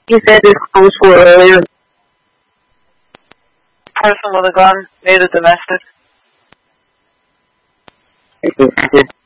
you said this was for earlier. Person with a gun, made it domestic. Okay.